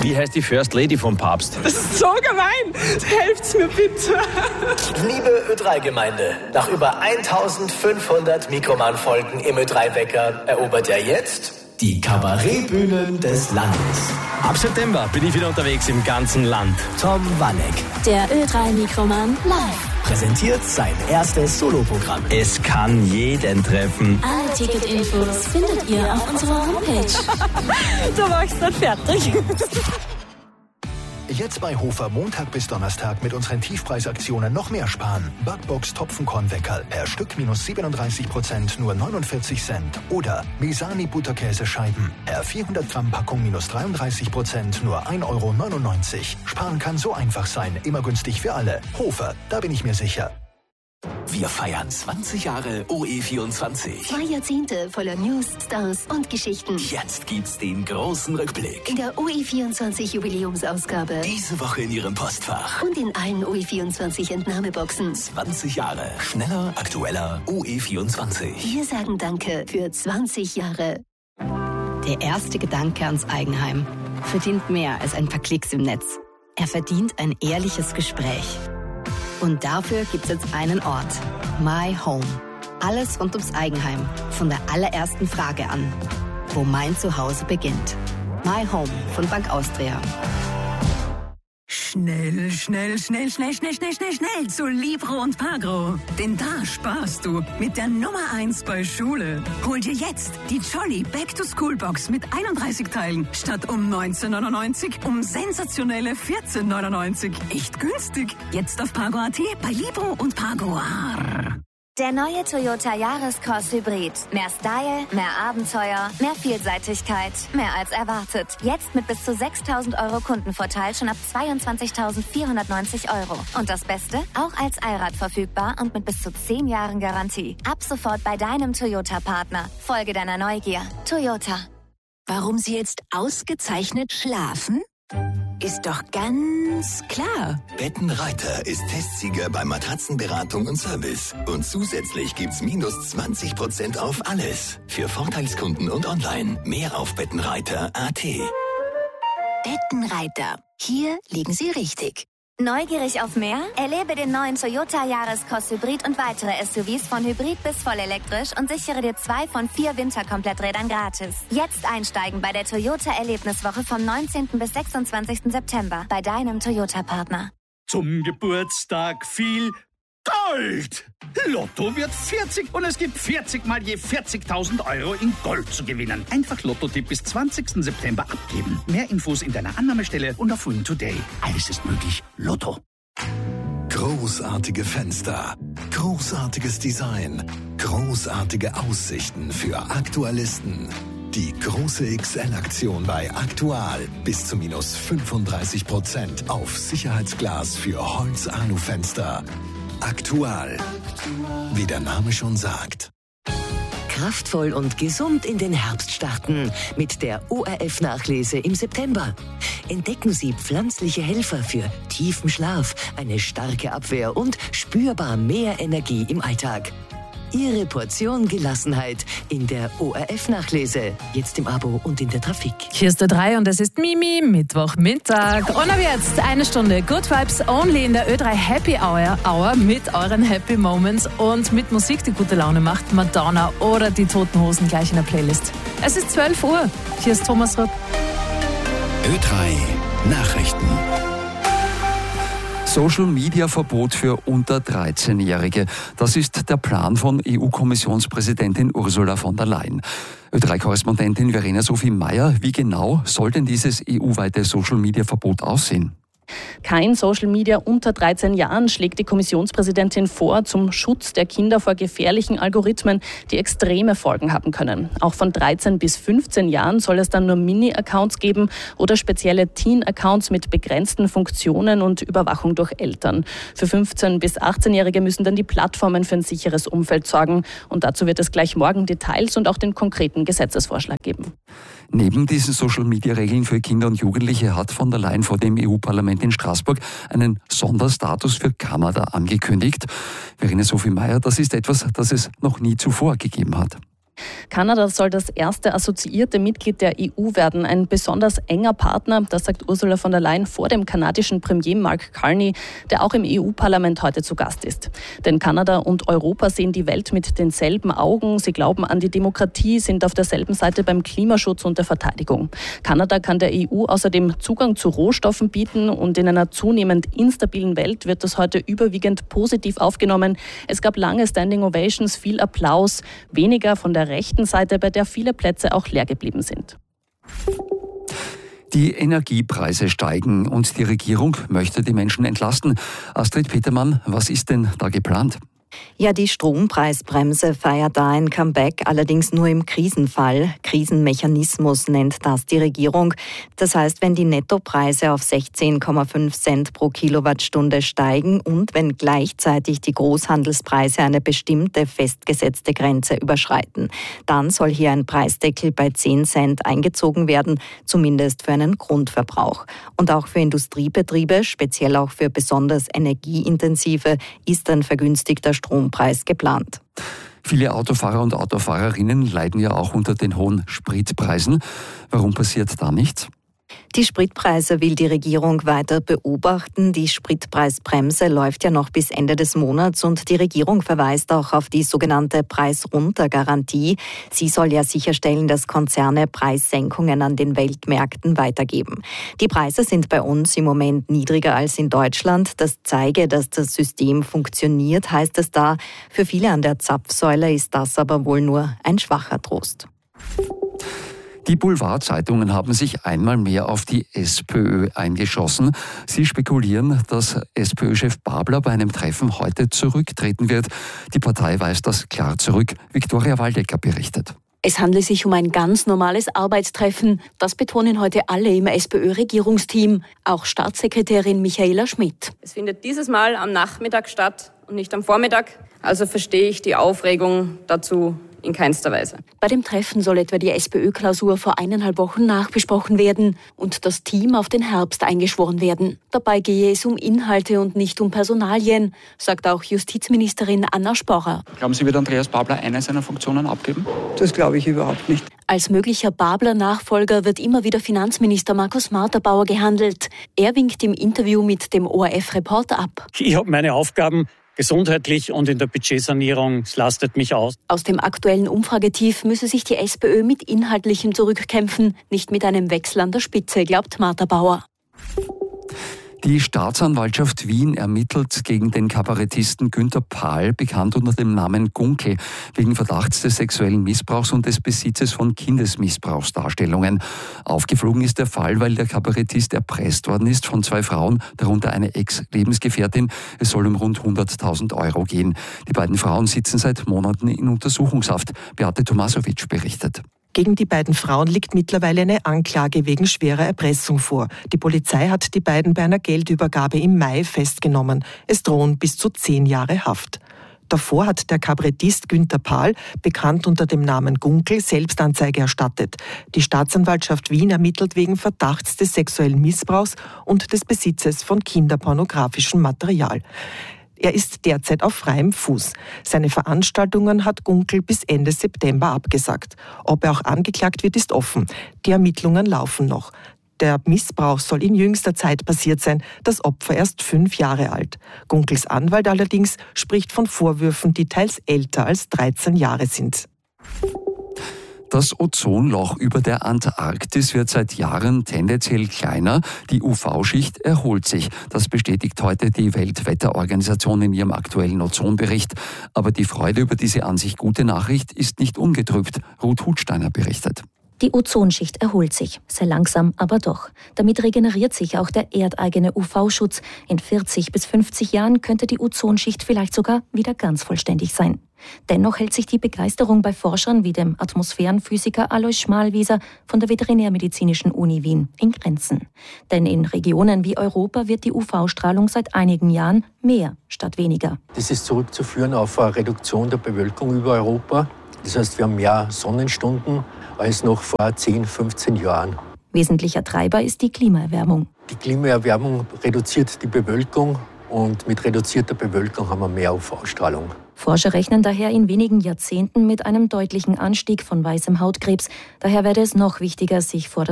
Wie heißt die First Lady vom Papst? Das ist so gemein. Helft's mir bitte. Liebe Ö3-Gemeinde, nach über 1500 Mikroman-Folgen im Ö3-Wecker erobert er jetzt die Kabarettbühnen des Landes. Ab September bin ich wieder unterwegs im ganzen Land. Tom Walleck Der Ö3 Mikroman live. präsentiert sein erstes Soloprogramm. Es kann jeden treffen. Alle Ticketinfos findet ihr auf unserer Homepage. Du machst dann fertig. Jetzt bei Hofer Montag bis Donnerstag mit unseren Tiefpreisaktionen noch mehr sparen. Backbox Topfenkornweckerl per Stück minus 37%, nur 49 Cent. Oder Mesani Butterkäsescheiben per 400 Gramm Packung minus 33%, nur 1,99 Euro. Sparen kann so einfach sein, immer günstig für alle. Hofer, da bin ich mir sicher. Wir feiern 20 Jahre OE24. 2 Jahrzehnte voller News, Stars und Geschichten. Jetzt gibt's den großen Rückblick. In der OE24 Jubiläumsausgabe. Diese Woche in Ihrem Postfach. Und in allen OE24 Entnahmeboxen. 20 Jahre. Schneller, aktueller, OE24. Wir sagen Danke für 20 Jahre. Der erste Gedanke ans Eigenheim verdient mehr als ein paar Klicks im Netz. Er verdient ein ehrliches Gespräch. Und dafür gibt's jetzt einen Ort. My Home. Alles rund ums Eigenheim. Von der allerersten Frage an. Wo mein Zuhause beginnt. My Home von Bank Austria. Schnell zu Libro und Pagro. Denn da sparst du mit der Nummer 1 bei Schule. Hol dir jetzt die Jolly Back-to-School-Box mit 31 Teilen statt um 19,99 um sensationelle 14,99. Echt günstig. Jetzt auf Pagro.at bei Libro und Pagro. Der neue Toyota Yaris-Cross Hybrid. Mehr Style, mehr Abenteuer, mehr Vielseitigkeit, mehr als erwartet. Jetzt mit bis zu 6.000 Euro Kundenvorteil schon ab 22.490 Euro. Und das Beste? Auch als Allrad verfügbar und mit bis zu 10 Jahren Garantie. Ab sofort bei deinem Toyota-Partner. Folge deiner Neugier. Toyota. Warum Sie jetzt ausgezeichnet schlafen? Ist doch ganz klar. Bettenreiter ist Testsieger bei Matratzenberatung und Service. Und zusätzlich gibt's minus 20% auf alles. Für Vorteilskunden und online. Mehr auf bettenreiter.at. Bettenreiter. Hier liegen Sie richtig. Neugierig auf mehr? Erlebe den neuen Toyota Yaris-Cross Hybrid und weitere SUVs von Hybrid bis vollelektrisch und sichere dir 2 von 4 Winterkompletträdern gratis. Jetzt einsteigen bei der Toyota Erlebniswoche vom 19. bis 26. September bei deinem Toyota-Partner. Zum Geburtstag viel Gold! Lotto wird 40 und es gibt 40 mal je 40.000 Euro in Gold zu gewinnen. Einfach Lotto-Tipp bis 20. September abgeben. Mehr Infos in deiner Annahmestelle und auf Win Today. Alles ist möglich. Lotto. Großartige Fenster, großartiges Design, großartige Aussichten für Aktualisten. Die große XL-Aktion bei Aktual. Bis zu minus 35% auf Sicherheitsglas für Holz-Alu-Fenster. Aktual. Wie der Name schon sagt. Kraftvoll und gesund in den Herbst starten mit der ORF-Nachlese im September. Entdecken Sie pflanzliche Helfer für tiefen Schlaf, eine starke Abwehr und spürbar mehr Energie im Alltag. Ihre Portion Gelassenheit in der ORF-Nachlese. Jetzt im Abo und in der Trafik. Hier ist der 3 und es ist Mimi, Mittwochmittag. Und ab jetzt eine Stunde Good Vibes Only in der Ö3 Happy Hour mit euren Happy Moments und mit Musik, die gute Laune macht. Madonna oder die Toten Hosen gleich in der Playlist. Es ist 12 Uhr. Hier ist Thomas Rupp. Ö3 Nachrichten. Social-Media-Verbot für unter 13-Jährige. Das ist der Plan von EU-Kommissionspräsidentin Ursula von der Leyen. Ö3-Korrespondentin Verena Sophie Meyer, wie genau soll denn dieses EU-weite Social-Media-Verbot aussehen? Kein Social Media unter 13 Jahren schlägt die Kommissionspräsidentin vor zum Schutz der Kinder vor gefährlichen Algorithmen, die extreme Folgen haben können. Auch von 13 bis 15 Jahren soll es dann nur Mini-Accounts geben oder spezielle Teen-Accounts mit begrenzten Funktionen und Überwachung durch Eltern. Für 15- bis 18-Jährige müssen dann die Plattformen für ein sicheres Umfeld sorgen. Und dazu wird es gleich morgen Details und auch den konkreten Gesetzesvorschlag geben. Neben diesen Social-Media-Regeln für Kinder und Jugendliche hat von der Leyen vor dem EU-Parlament in Straßburg einen Sonderstatus für Kanada angekündigt. Verena Sophie Meyer, das ist etwas, das es noch nie zuvor gegeben hat. Kanada soll das erste assoziierte Mitglied der EU werden, ein besonders enger Partner, das sagt Ursula von der Leyen vor dem kanadischen Premier Mark Carney, der auch im EU-Parlament heute zu Gast ist. Denn Kanada und Europa sehen die Welt mit denselben Augen, sie glauben an die Demokratie, sind auf derselben Seite beim Klimaschutz und der Verteidigung. Kanada kann der EU außerdem Zugang zu Rohstoffen bieten und in einer zunehmend instabilen Welt wird das heute überwiegend positiv aufgenommen. Es gab lange Standing Ovations, viel Applaus, weniger von der rechten Seite, bei der viele Plätze auch leer geblieben sind. Die Energiepreise steigen und die Regierung möchte die Menschen entlasten. Astrid Petermann, was ist denn da geplant? Ja, die Strompreisbremse feiert da ein Comeback, allerdings nur im Krisenfall. Krisenmechanismus nennt das die Regierung. Das heißt, wenn die Nettopreise auf 16,5 Cent pro Kilowattstunde steigen und wenn gleichzeitig die Großhandelspreise eine bestimmte festgesetzte Grenze überschreiten, dann soll hier ein Preisdeckel bei 10 Cent eingezogen werden, zumindest für einen Grundverbrauch. Und auch für Industriebetriebe, speziell auch für besonders energieintensive, ist ein vergünstigter Strompreis geplant. Viele Autofahrer und Autofahrerinnen leiden ja auch unter den hohen Spritpreisen. Warum passiert da nichts? Die Spritpreise will die Regierung weiter beobachten. Die Spritpreisbremse läuft ja noch bis Ende des Monats und die Regierung verweist auch auf die sogenannte Preis-runter-Garantie. Sie soll ja sicherstellen, dass Konzerne Preissenkungen an den Weltmärkten weitergeben. Die Preise sind bei uns im Moment niedriger als in Deutschland. Das zeige, dass das System funktioniert, heißt es da. Für viele an der Zapfsäule ist das aber wohl nur ein schwacher Trost. Die Boulevardzeitungen haben sich einmal mehr auf die SPÖ eingeschossen. Sie spekulieren, dass SPÖ-Chef Babler bei einem Treffen heute zurücktreten wird. Die Partei weist das klar zurück. Viktoria Waldecker berichtet. Es handle sich um ein ganz normales Arbeitstreffen. Das betonen heute alle im SPÖ-Regierungsteam. Auch Staatssekretärin Michaela Schmidt. Es findet dieses Mal am Nachmittag statt und nicht am Vormittag. Also verstehe ich die Aufregung dazu in keinster Weise. Bei dem Treffen soll etwa die SPÖ-Klausur vor 1,5 Wochen nachbesprochen werden und das Team auf den Herbst eingeschworen werden. Dabei gehe es um Inhalte und nicht um Personalien, sagt auch Justizministerin Anna Sporrer. Glauben Sie, wird Andreas Babler eine seiner Funktionen abgeben? Das glaube ich überhaupt nicht. Als möglicher Babler-Nachfolger wird immer wieder Finanzminister Markus Marterbauer gehandelt. Er winkt im Interview mit dem ORF-Reporter ab. Ich habe meine Aufgaben gesundheitlich und in der Budgetsanierung, es lastet mich aus. Aus dem aktuellen Umfragetief müsse sich die SPÖ mit Inhaltlichem zurückkämpfen, nicht mit einem Wechsel an der Spitze, glaubt Marterbauer. Die Staatsanwaltschaft Wien ermittelt gegen den Kabarettisten Günther Pahl, bekannt unter dem Namen Gunkel, wegen Verdachts des sexuellen Missbrauchs und des Besitzes von Kindesmissbrauchsdarstellungen. Aufgeflogen ist der Fall, weil der Kabarettist erpresst worden ist von 2 Frauen, darunter eine Ex-Lebensgefährtin. Es soll um rund 100.000 Euro gehen. Die beiden Frauen sitzen seit Monaten in Untersuchungshaft. Beate Tomasovic berichtet. Gegen die beiden Frauen liegt mittlerweile eine Anklage wegen schwerer Erpressung vor. Die Polizei hat die beiden bei einer Geldübergabe im Mai festgenommen. Es drohen bis zu 10 Jahre Haft. Davor hat der Kabarettist Günther Pahl, bekannt unter dem Namen Gunkel, Selbstanzeige erstattet. Die Staatsanwaltschaft Wien ermittelt wegen Verdachts des sexuellen Missbrauchs und des Besitzes von kinderpornografischem Material. Er ist derzeit auf freiem Fuß. Seine Veranstaltungen hat Gunkel bis Ende September abgesagt. Ob er auch angeklagt wird, ist offen. Die Ermittlungen laufen noch. Der Missbrauch soll in jüngster Zeit passiert sein, das Opfer erst 5 Jahre alt. Gunkels Anwalt allerdings spricht von Vorwürfen, die teils älter als 13 Jahre sind. Das Ozonloch über der Antarktis wird seit Jahren tendenziell kleiner. Die UV-Schicht erholt sich. Das bestätigt heute die Weltwetterorganisation in ihrem aktuellen Ozonbericht. Aber die Freude über diese an sich gute Nachricht ist nicht ungetrübt. Ruth Hutsteiner berichtet. Die Ozonschicht erholt sich, sehr langsam, aber doch. Damit regeneriert sich auch der erdeigene UV-Schutz. In 40 bis 50 Jahren könnte die Ozonschicht vielleicht sogar wieder ganz vollständig sein. Dennoch hält sich die Begeisterung bei Forschern wie dem Atmosphärenphysiker Alois Schmalwieser von der Veterinärmedizinischen Uni Wien in Grenzen. Denn in Regionen wie Europa wird die UV-Strahlung seit einigen Jahren mehr statt weniger. Das ist zurückzuführen auf eine Reduktion der Bewölkung über Europa. Das heißt, wir haben mehr Sonnenstunden als noch vor 10, 15 Jahren. Wesentlicher Treiber ist die Klimaerwärmung. Die Klimaerwärmung reduziert die Bewölkung und mit reduzierter Bewölkung haben wir mehr UV-Strahlung. Forscher rechnen daher in wenigen Jahrzehnten mit einem deutlichen Anstieg von weißem Hautkrebs. Daher werde es noch wichtiger, sich vor